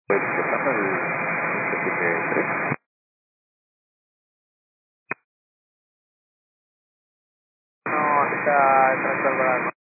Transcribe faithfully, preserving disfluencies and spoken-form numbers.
Pues, ¿qué pasa el siete tres? No, está transversal.